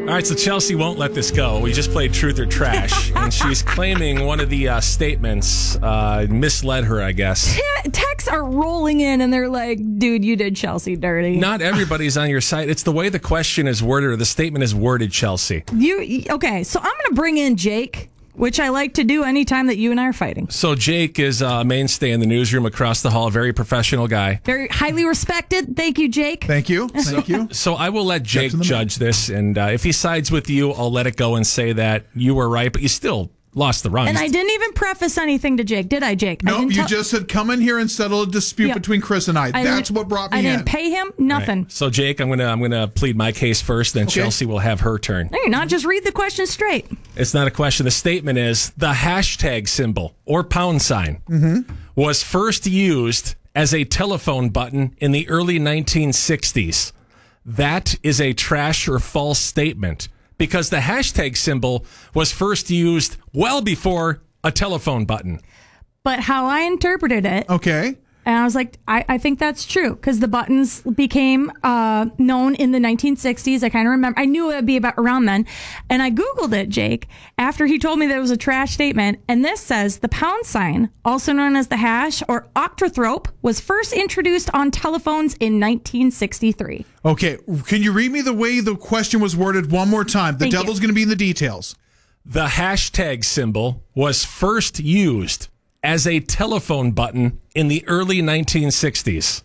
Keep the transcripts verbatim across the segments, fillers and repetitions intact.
All right, so Chelsea won't let this go. We just played Truth or Trash, and she's claiming one of the uh, statements uh, misled her, I guess. Te- texts are rolling in, and they're like, dude, you did Chelsea dirty. Not everybody's on your side. It's the way the question is worded or the statement is worded, Chelsea. You Okay, so I'm going to bring in Jake, which I like to do anytime that you and I are fighting. So Jake is a mainstay in the newsroom across the hall, very professional guy. Very highly respected. Thank you, Jake. Thank you. Thank you. So I will let Jake judge this, and uh, if he sides with you, I'll let it go and say that you were right, but you still lost the run. And I didn't even preface anything to Jake, did I, Jake? No, I you tell- just said come in here and settle a dispute Yeah. between Chris and I. I That's didn't- what brought me I in. didn't pay him nothing. Right. So Jake, I'm gonna I'm gonna plead my case first, then Okay. Chelsea will have her turn. No, you're not. Just read the question straight. It's not a question. The statement is the hashtag symbol or pound sign was first used as a telephone button in the early nineteen sixties. That is a trash or false statement because the hashtag symbol was first used well before a telephone button. But how I interpreted it, Okay. and I was like, I, I think that's true because the buttons became uh, known in the nineteen sixties. I kind of remember. I knew it would be about around then. And I Googled it, Jake, after he told me that it was a trash statement. And this says the pound sign, also known as the hash or octothorpe, was first introduced on telephones in nineteen sixty-three. Okay. Can you read me the way the question was worded one more time? The Thank devil's you. going to be in the details. The hashtag symbol was first used as a telephone button in the early nineteen sixties.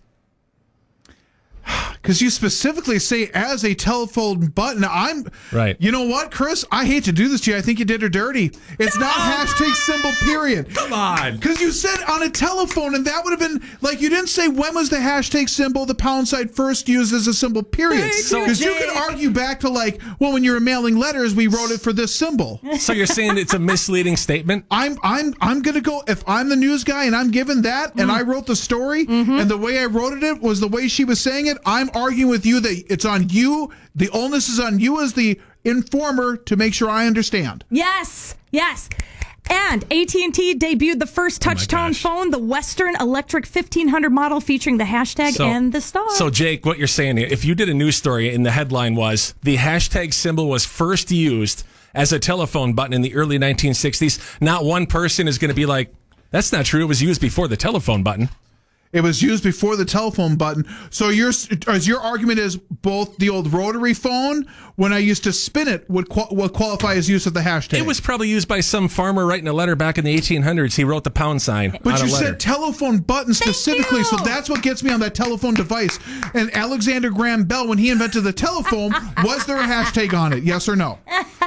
Because you specifically say as a telephone button. I'm Right. You know what, Chris? I hate to do this to you. I think you did her dirty. It's not hashtag symbol, period. Come on. Because you said on a telephone, and that would have been like you didn't say when was the hashtag symbol, the pound sign first used as a symbol, period. So- Because you could argue back to like, well, when you were mailing letters, we wrote it for this symbol. So you're saying it's a misleading statement? I'm I'm I'm gonna go if I'm the news guy and I'm given that and I wrote the story and the way I wrote it was the way she was saying it. I'm arguing with you that it's on you. The onus is on you as the informer to make sure I understand. Yes, yes. And A T and T debuted the first Oh my touch-tone gosh. phone, the Western Electric fifteen hundred model featuring the hashtag So- and the star. So, Jake, what you're saying, if you did a news story and the headline was the hashtag symbol was first used as a telephone button in the early nineteen sixties, not one person is going to be like, that's not true. It was used before the telephone button. It was used before the telephone button. So your as your argument is both the old rotary phone when I used to spin it would qual- would qualify as use of the hashtag. It was probably used by some farmer writing a letter back in the eighteen hundreds. He wrote the pound sign But on you a letter. said telephone button specifically, so you. that's what gets me on that telephone device. And Alexander Graham Bell, when he invented the telephone, was there a hashtag on it? Yes or no?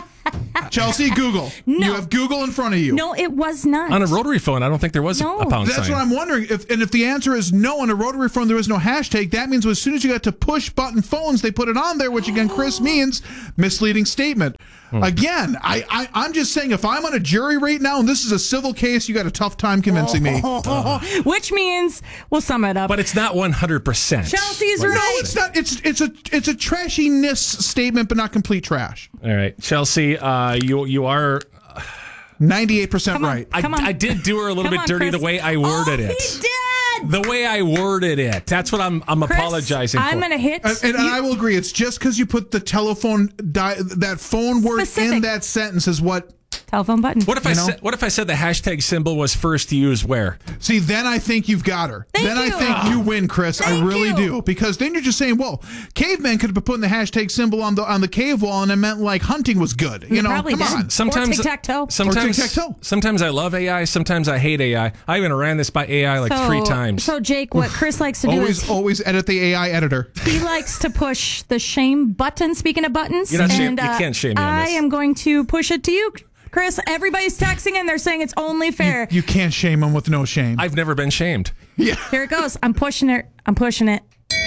Chelsea, Google. No. You have Google in front of you. no, it was not. on a rotary phone, I don't think there was No. a pound That's sign. what I'm wondering. If and if the answer is no, on a rotary phone there is no hashtag, that means as soon as you got to push button phones, they put it on there, which again, Chris means misleading statement. Hmm. Again, I, I I'm just saying if I'm on a jury right now and this is a civil case, you got a tough time convincing me. Which means, we'll sum it up. But it's not one hundred percent. Chelsea's What you're right. No, it's not. It's it's a it's a trashiness statement, but not complete trash. All right, Chelsea, uh, you you are. Ninety-eight percent Come on. right. I, Come on. I did do her a little Come bit on, dirty Chris. the way I worded oh, it. He did. The way I worded it. That's what I'm. I'm Chris, apologizing for. I'm going to hit. And, and you- I will agree. It's just because you put the telephone di- that phone word in Specific. that sentence is what. telephone button. What if I You know? said? What if I said the hashtag symbol was first used where? See, then I think you've got her. Thank then you. I think you win, Chris. I Thank really you. do. Because then you're just saying, well, cavemen could have been putting the hashtag symbol on the on the cave wall, and it meant like hunting was good. You know, probably come did. on. Sometimes Or tic-tac-toe. Sometimes Or tic-tac-toe. Sometimes I love A I. Sometimes I hate A I. I even ran this by A I like so, three times. So, Jake, what Chris likes to do Always, is always edit the A I editor. he likes to push the shame button. Speaking of buttons, You're not and, shame- you uh, can't shame me on I this. am going to push it to you, Chris. Everybody's texting and they're saying it's only fair. You can't shame them with no shame. I've never been shamed. yeah. Here it goes. I'm pushing it. I'm pushing it.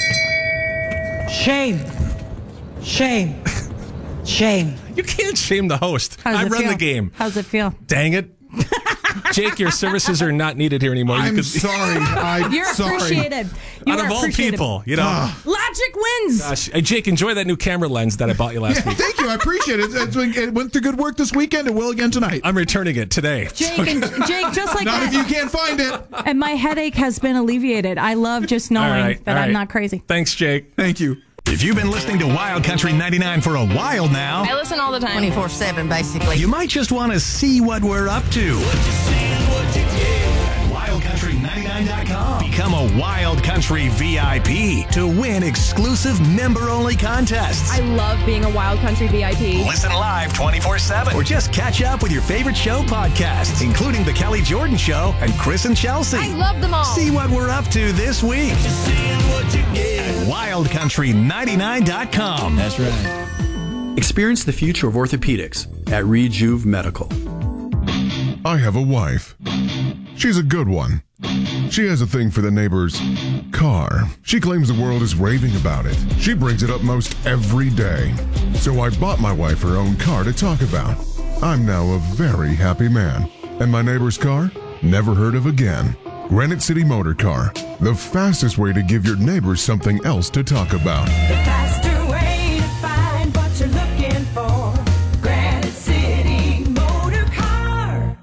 Shame. Shame. Shame. You can't shame the host. How does I it run feel? the game. How's it feel? Dang it. Jake, your services are not needed here anymore. You I'm could- sorry. I'm You're sorry. appreciated. You out are of all appreciated. people, you know. Logic wins. Gosh, hey, Jake, enjoy that new camera lens that I bought you last Yeah, week. thank you. I appreciate it. It's been- It went through good work this weekend. It will again tonight. I'm returning it today. Jake and Jake, just like Not that. if you can't find it. And my headache has been alleviated. I love just knowing All right, that all I'm right. not crazy. Thanks, Jake. Thank you. If you've been listening to Wild Country ninety-nine for a while now, I listen all the time. twenty-four seven, basically. You might just want to see what we're up to. At wild country ninety-nine dot com. Become a Wild Country V I P to win exclusive member-only contests. I love being a Wild Country V I P. Listen live twenty-four seven or just catch up with your favorite show podcasts, including The Kelly Jordan Show and Chris and Chelsea. I love them all. See what we're up to this week at wild country ninety-nine dot com. That's right. Experience the future of orthopedics at Rejuve Medical. I have a wife. She's a good one. She has a thing for the neighbor's car. She claims the world is raving about it. She brings it up most every day. So I bought my wife her own car to talk about. I'm now a very happy man. And my neighbor's car? Never heard of again. Granite City Motor Car. The fastest way to give your neighbors something else to talk about. The faster way to find what you're looking for. Granite City Motor Car.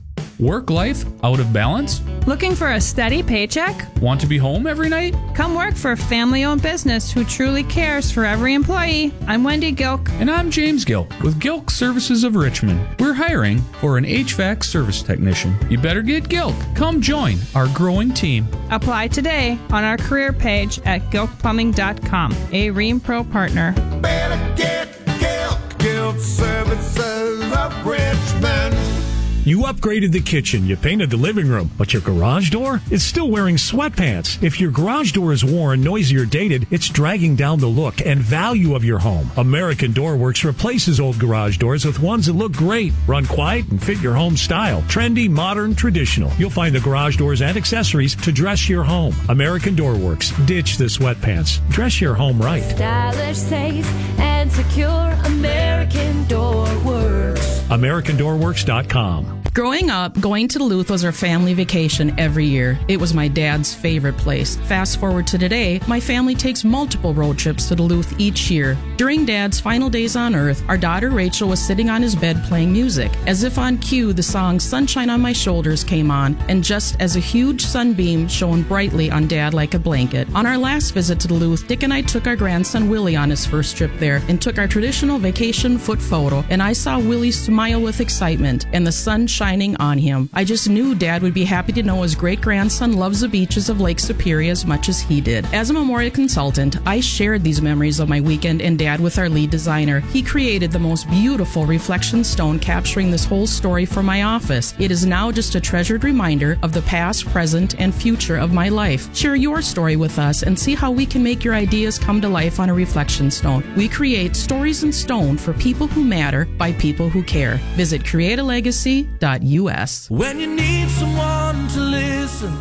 Work life out of balance? Looking for a steady paycheck? Want to be home every night? Come work for a family-owned business who truly cares for every employee. I'm Wendy Gilk. And I'm James Gilk with Gilk Services of Richmond. We're hiring for an H V A C service technician. You better get Gilk. Come join our growing team. Apply today on our career page at gilk plumbing dot com, a Ream Pro partner. Better get Gilk. Gilk Services of Richmond. You upgraded the kitchen, you painted the living room, but your garage door? It's still wearing sweatpants. If your garage door is worn, noisy, or dated, it's dragging down the look and value of your home. American Door Works replaces old garage doors with ones that look great, run quiet, and fit your home style. Trendy, modern, traditional. You'll find the garage doors and accessories to dress your home. American Door Works. Ditch the sweatpants. Dress your home right. Stylish, safe, and secure. American Door Works. American Door Works dot com. Growing up, going to Duluth was our family vacation every year. It was my dad's favorite place. Fast forward to today, my family takes multiple road trips to Duluth each year. During Dad's final days on Earth, our daughter Rachel was sitting on his bed playing music. As if on cue, the song Sunshine on My Shoulders came on, and just as a huge sunbeam shone brightly on Dad like a blanket. On our last visit to Duluth, Dick and I took our grandson Willie on his first trip there and took our traditional vacation foot photo, and I saw Willie smile with excitement and the sun shining on him. I just knew Dad would be happy to know his great-grandson loves the beaches of Lake Superior as much as he did. As a memorial consultant, I shared these memories of my weekend and Dad with our lead designer. He created the most beautiful reflection stone capturing this whole story for my office. It is now just a treasured reminder of the past, present, and future of my life. Share your story with us and see how we can make your ideas come to life on a reflection stone. We create stories in stone for people who matter by people who care. Visit create a legacy dot U S. When you need someone to listen,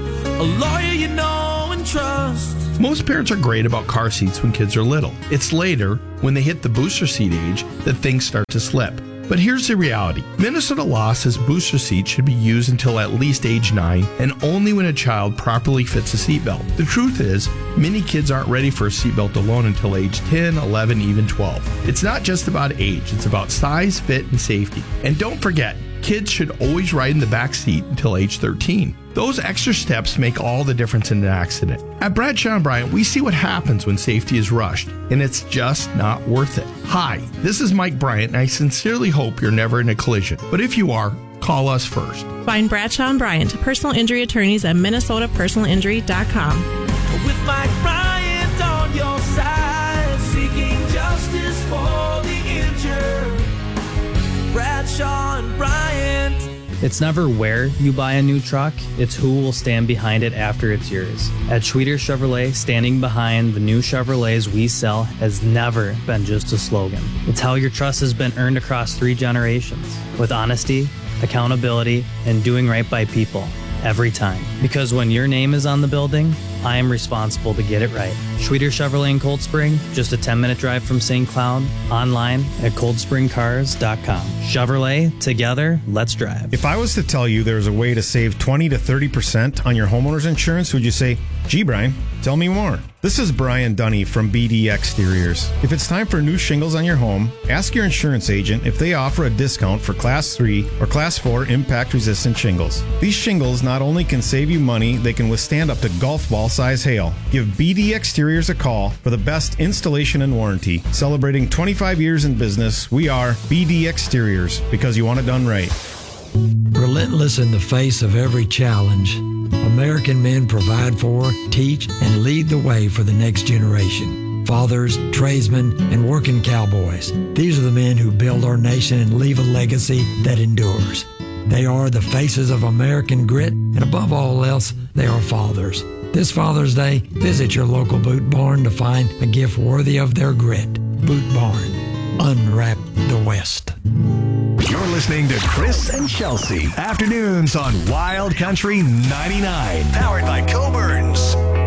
a lawyer you know and trust. Most parents are great about car seats when kids are little. It's later, when they hit the booster seat age, that things start to slip. But here's the reality. Minnesota law says booster seats should be used until at least age nine and only when a child properly fits a seatbelt. The truth is, many kids aren't ready for a seatbelt alone until age ten, eleven, even twelve. It's not just about age, it's about size, fit, and safety. And don't forget, kids should always ride in the back seat until age thirteen. Those extra steps make all the difference in an accident. At Bradshaw and Bryant, we see what happens when safety is rushed, and it's just not worth it. Hi, this is Mike Bryant, and I sincerely hope you're never in a collision. But if you are, call us first. Find Bradshaw and Bryant, personal injury attorneys at minnesota personal injury dot com. With Mike Bryant on your side, seeking justice for the injured. Bradshaw and Bryant. It's never where you buy a new truck, it's who will stand behind it after it's yours. At Schweter Chevrolet, standing behind the new Chevrolets we sell has never been just a slogan. It's how your trust has been earned across three generations, with honesty, accountability, and doing right by people every time. Because when your name is on the building, I am responsible to get it right. Schweter Chevrolet in Cold Spring, just a ten-minute drive from Saint Cloud. Online at cold spring cars dot com. Chevrolet, together, let's drive. If I was to tell you there's a way to save twenty to thirty percent on your homeowner's insurance, would you say, gee, Brian, tell me more? This is Brian Dunny from B D Exteriors. If it's time for new shingles on your home, ask your insurance agent if they offer a discount for Class three or Class four impact-resistant shingles. These shingles not only can save you money, they can withstand up to golf ball size hail. Give B D Exteriors Exteriors a call for the best installation and warranty. Celebrating twenty-five years in business, we are B D Exteriors, because you want it done right. Relentless in the face of every challenge, American men provide for, teach, and lead the way for the next generation. Fathers, tradesmen, and working cowboys. These are the men who build our nation and leave a legacy that endures. They are the faces of American grit, and above all else, they are fathers. This Father's Day, visit your local Boot Barn to find a gift worthy of their grit. Boot Barn. Unwrap the West. You're listening to Chris and Chelsea. Afternoons on Wild Country ninety-nine. Powered by Coburns.